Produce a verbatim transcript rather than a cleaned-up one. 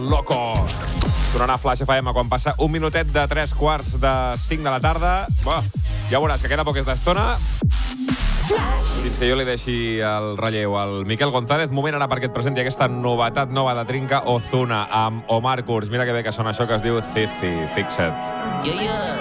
Loco. Tornant a Flash F M quan passa un minutet de tres quarts de cinc de la tarda. Bah, ja veuràs que queda poquesta estona. Fins que jo li deixi el relleu al Miquel González. Moment ara perquè et presenti aquesta novetat nova de Trinca, Ozuna, amb Omar Kurz. Mira que bé que sona això que es diu Cici. Fixa't. Yeah, yeah.